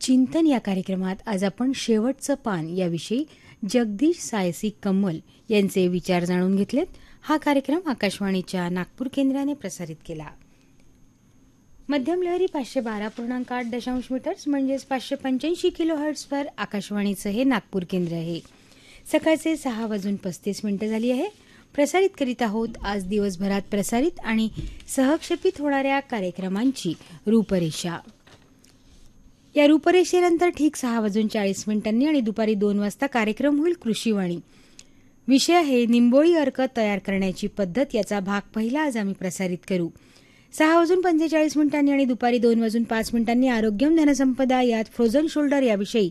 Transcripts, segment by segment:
चिंतन या कार्यक्रमात आज आपण शेवटचं पान याविषयी जगदीश सायसी कम्मल यांचे विचार जाणून घेतलेत. हा कार्यक्रम आकाशवाणीच्या नागपूर केंद्राने प्रसारित केला. मध्यम लहरी 512.8 मीटर्स म्हणजेच 585 किलोहर्ट्झवर आकाशवाणीचं हे नागपूर केंद्र आहे. सकाळचे 6:35 झाली आहे. प्रसारित करीत आहोत आज दिवसभरात प्रसारित आणि सहक्षेपित होणाऱ्या कार्यक्रमांची रूपरेषा. या रूपरेषेनंतर ठीक 6:40 आणि दुपारी 2 वाजता कार्यक्रम होईल कृषीवाणी. विषय आहे निंबोळी अर्क तयार करण्याची पद्धत. याचा भाग पहिला आज आम्ही प्रसारित करू. 6:45 आणि दुपारी 2:05 आरोग्यम धनसंपदा यात फ्रोझन शोल्डर याविषयी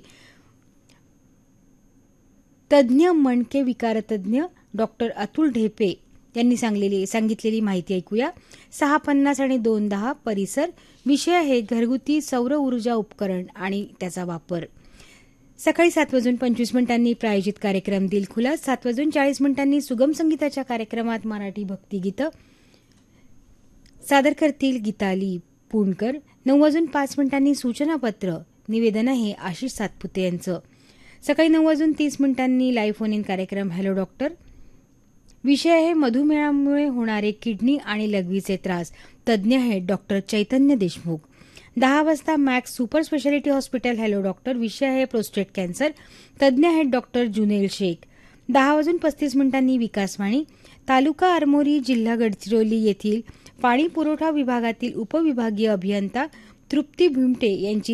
तज्ज्ञ मणके विकारतज्ञ डॉक्टर अतुल ढेपे यांनी सांगितलेली माहिती ऐकूया. 6:50 आणि 2:10 परिसर. विषय आहे घरगुती सौर ऊर्जा उपकरण आणि त्याचा वापर. सकाळी 7:25 प्रायोजित कार्यक्रम दिलखुलास. 7:40 सुगम संगीताच्या कार्यक्रमात मराठी भक्तिगीतं सादर करतील गीताली पुणकर. 9:05 सूचनापत्र. निवेदन आहे आशिष सातपुते यांचं. सकाळी 9:30 लाईव्ह फोन इन कार्यक्रम हॅलो डॉक्टर. विषय आहे मधुमेहामुळे होणारे किडनी आणि लघवीचे त्रास. तज्ज्ञ आहेत डॉक्टर चैतन्य देशमुख. 10 वाजता max super speciality hospital hello doctor. विषय आहे प्रोस्टेट कॅन्सर. तज्ज्ञ आहेत डॉक्टर जुनेल शेख. 10:35 विकासवाणी. तालुका आरमोरी जिल्हा गडचिरोली येथील पाणी पुरवठा विभागातील उपविभागीय अभियंता तृप्ती भुमटे यांची